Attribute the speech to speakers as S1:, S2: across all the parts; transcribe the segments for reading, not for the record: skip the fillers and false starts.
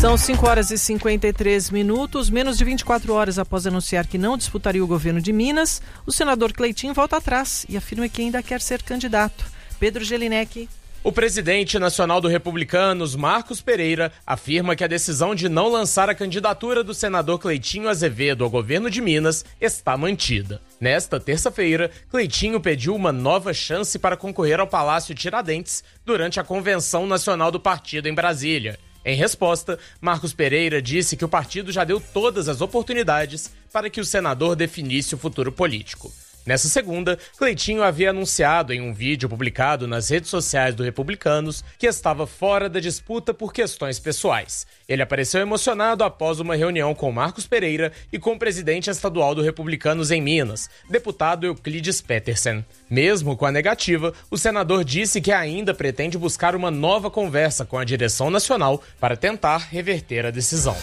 S1: São 5h53, menos de 24 horas após anunciar que não disputaria o governo de Minas, o senador Cleitinho volta atrás e afirma que ainda quer ser candidato. Pedro Jelinek.
S2: O presidente nacional do Republicanos, Marcos Pereira, afirma que a decisão de não lançar a candidatura do senador Cleitinho Azevedo ao governo de Minas está mantida. Nesta terça-feira, Cleitinho pediu uma nova chance para concorrer ao Palácio Tiradentes durante a Convenção Nacional do Partido em Brasília. Em resposta, Marcos Pereira disse que o partido já deu todas as oportunidades para que o senador definisse o futuro político. Nessa segunda, Cleitinho havia anunciado em um vídeo publicado nas redes sociais do Republicanos que estava fora da disputa por questões pessoais. Ele apareceu emocionado após uma reunião com Marcos Pereira e com o presidente estadual do Republicanos em Minas, deputado Euclides Petersen. Mesmo com a negativa, o senador disse que ainda pretende buscar uma nova conversa com a direção nacional para tentar reverter a decisão.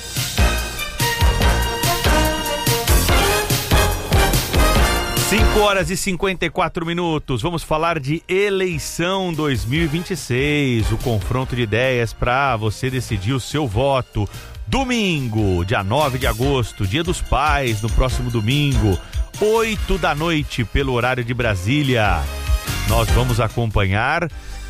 S3: 5h54, vamos falar de eleição 2026, o confronto de ideias para você decidir o seu voto. Domingo, dia 9 de agosto, Dia dos Pais, no próximo domingo, 8 da noite, pelo horário de Brasília. Nós vamos acompanhar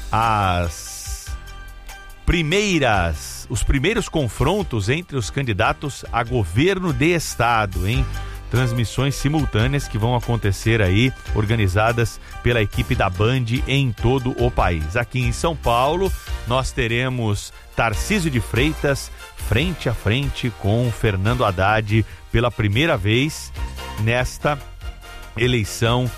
S3: os primeiros confrontos entre os candidatos a governo de estado, hein? Transmissões simultâneas que vão acontecer aí, organizadas pela equipe da Band em todo o país. Aqui em São Paulo, nós teremos Tarcísio de Freitas frente a frente com Fernando Haddad pela primeira vez nesta eleição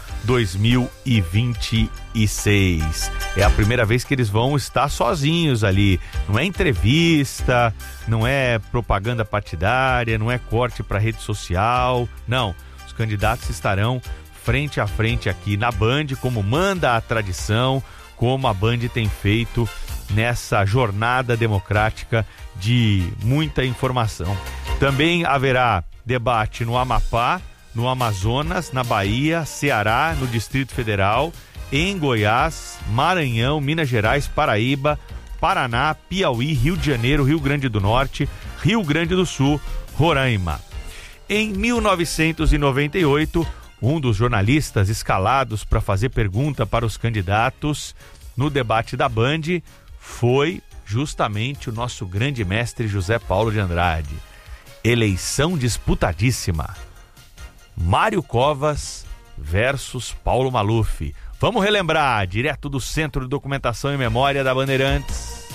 S3: 2026. É a primeira vez que eles vão estar sozinhos ali. Não é entrevista, não é propaganda partidária, não é corte para rede social. Não, os candidatos estarão frente a frente aqui na Band, como manda a tradição, como a Band tem feito nessa jornada democrática de muita informação. Também haverá debate no Amapá, no Amazonas, na Bahia, Ceará, no Distrito Federal, em Goiás, Maranhão, Minas Gerais, Paraíba, Paraná, Piauí, Rio de Janeiro, Rio Grande do Norte, Rio Grande do Sul, Roraima. Em 1998, um dos jornalistas escalados para fazer pergunta para os candidatos no debate da Band foi justamente o nosso grande mestre José Paulo de Andrade. Eleição disputadíssima. Mário Covas versus Paulo Maluf. Vamos relembrar, direto do Centro de Documentação e Memória da Bandeirantes.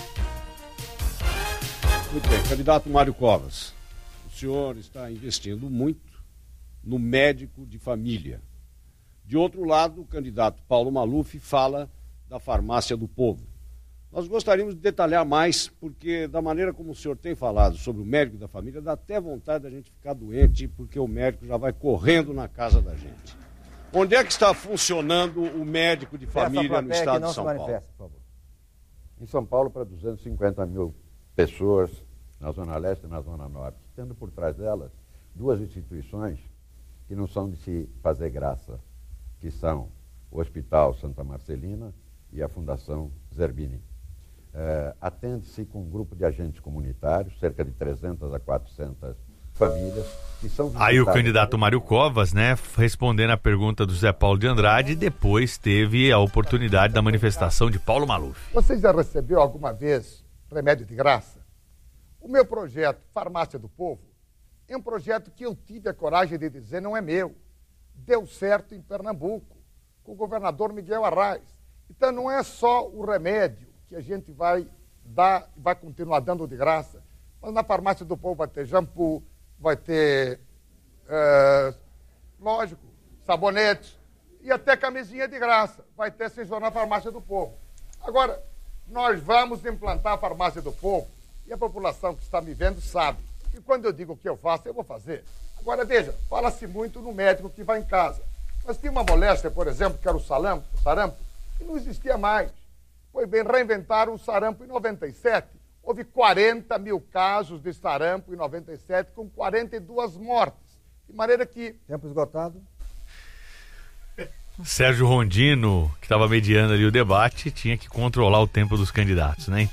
S4: Muito bem, candidato Mário Covas, o senhor está investindo muito no médico de família. De outro lado, o candidato Paulo Maluf fala da farmácia do povo. Nós gostaríamos de detalhar mais, porque da maneira como o senhor tem falado sobre o médico da família, dá até vontade da gente ficar doente, porque o médico já vai correndo na casa da gente. Onde é que está funcionando o médico de família no estado de São Paulo? Por favor.
S5: Em São Paulo, para 250 mil pessoas na Zona Leste e na Zona Norte, tendo por trás delas duas instituições que não são de se fazer graça, que são o Hospital Santa Marcelina e a Fundação Zerbini. Atende-se com um grupo de agentes comunitários, cerca de 300 a 400 famílias, que são...
S3: Aí o candidato Mário Covas, né, respondendo a pergunta do Zé Paulo de Andrade, depois teve a oportunidade da manifestação de Paulo Maluf.
S6: Você já recebeu alguma vez remédio de graça? O meu projeto Farmácia do Povo é um projeto que eu tive a coragem de dizer não é meu. Deu certo em Pernambuco, com o governador Miguel Arraes. Então não é só o remédio que a gente vai dar, vai continuar dando de graça, mas na Farmácia do Povo vai ter shampoo, vai ter, lógico, sabonetes e até camisinha de graça. Vai ter sensor na Farmácia do Povo. Agora, nós vamos implantar a Farmácia do Povo e a população que está me vendo sabe que quando eu digo o que eu faço, eu vou fazer. Agora, veja, fala-se muito no médico que vai em casa. Mas tinha uma moléstia, por exemplo, que era o sarampo, que não existia mais. Pois bem, reinventaram o sarampo em 97. Houve 40 mil casos de sarampo em 97, com 42 mortes. De maneira que...
S7: Tempo esgotado.
S3: Sérgio Rondino, que estava mediando ali o debate, tinha que controlar o tempo dos candidatos, né?